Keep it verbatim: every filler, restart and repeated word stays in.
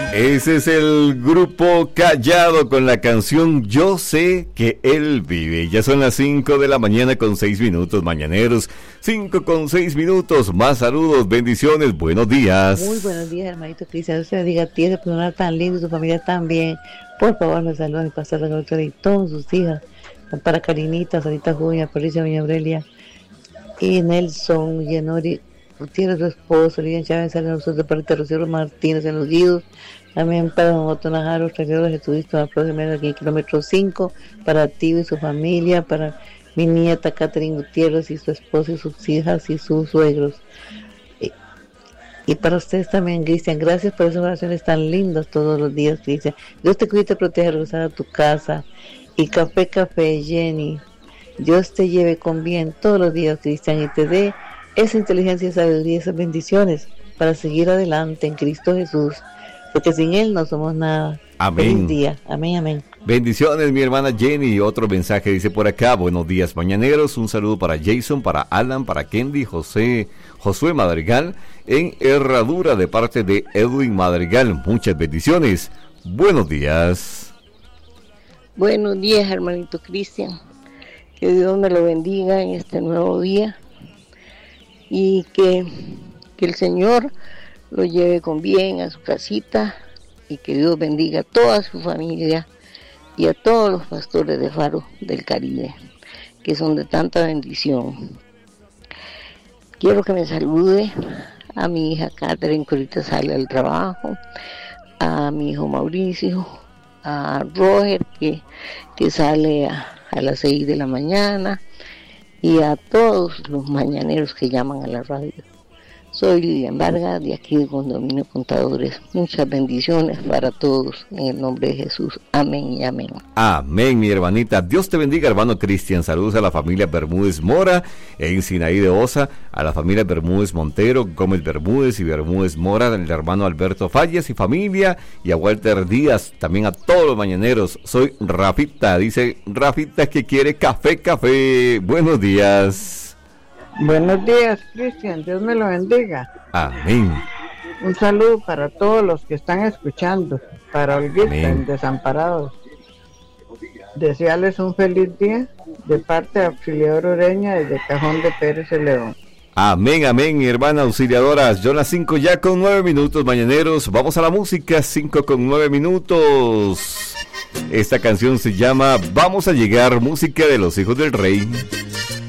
Ese es el grupo Callado con la canción Yo sé que él vive. Ya son las cinco de la mañana con seis minutos, mañaneros. cinco con seis minutos. Más saludos, bendiciones, buenos días. Muy buenos días, hermanito Cristian. Dios te bendiga a ti, ese personal tan lindo y tu familia tan bien. Por favor, me saludan mi pastor de doctor y todas sus hijas. Para Karinita, Sarita Julia, Patricia, Doña Aurelia y Nelson, Yenori Gutiérrez, su esposo, Lilian Chávez, Salen nosotros, Parita Rocío Martínez en los Guidos. También para don Otto Najaro, traidor de Jesucristo, a la próxima aquí en kilómetro cinco, para ti y su familia, para mi nieta Catherine Gutiérrez y su esposo y sus hijas y sus suegros. Y, y para ustedes también, Cristian, gracias por esas oraciones tan lindas todos los días, Cristian. Dios te cuide y te proteja, regresar a tu casa. Y café, café, Jenny. Dios te lleve con bien todos los días, Cristian, y te dé esa inteligencia y sabiduría y esas bendiciones para seguir adelante en Cristo Jesús. Porque sin Él no somos nada. Amén. Feliz día. Amén, amén. Bendiciones, mi hermana Jenny. Otro mensaje dice por acá: buenos días, mañaneros. Un saludo para Jason, para Alan, para Kendi, José, Josué Madrigal, en Herradura, de parte de Edwin Madrigal. Muchas bendiciones. Buenos días. Buenos días, hermanito Cristian. Que Dios me lo bendiga en este nuevo día. Y que, que el Señor lo lleve con bien a su casita y que Dios bendiga a toda su familia y a todos los pastores de Faro del Caribe, que son de tanta bendición. Quiero que me salude a mi hija Catherine, que ahorita sale al trabajo, a mi hijo Mauricio, a Roger, que, que sale a, a las seis de la mañana, y a todos los mañaneros que llaman a la radio. Soy Lilian Vargas, de aquí de Condominio Contadores. Muchas bendiciones para todos, en el nombre de Jesús. Amén y amén. Amén, mi hermanita. Dios te bendiga, hermano Cristian. Saludos a la familia Bermúdez Mora, en Sinaí de Osa, a la familia Bermúdez Montero, Gómez Bermúdez y Bermúdez Mora, el hermano Alberto Fallas y familia, y a Walter Díaz, también a todos los mañaneros. Soy Rafita, dice Rafita que quiere café, café. Buenos días. Buenos días, Cristian, Dios me lo bendiga. Amén. Un saludo para todos los que están escuchando, para Olguita, en Desamparados. Desearles un feliz día de parte de Auxiliador Ureña desde Cajón de Pérez de León. Amén, amén, mi hermana auxiliadora. Son las cinco ya con nueve minutos, mañaneros. Vamos a la música, cinco con nueve minutos. Esta canción se llama Vamos a llegar, música de los hijos del rey.